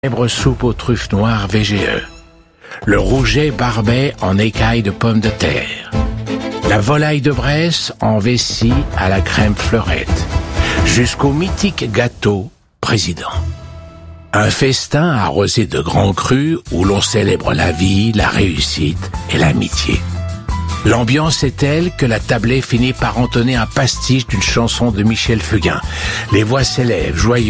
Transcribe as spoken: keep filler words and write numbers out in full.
célèbre soupe aux truffes noires V G E, le rouget barbet en écailles de pommes de terre, la volaille de Bresse en vessie à la crème fleurette, jusqu'au mythique gâteau président. Un festin arrosé de grands crus où l'on célèbre la vie, la réussite et l'amitié. L'ambiance est telle que la tablée finit par entonner un pastiche d'une chanson de Michel Fugain. Les voix s'élèvent, joyeuses.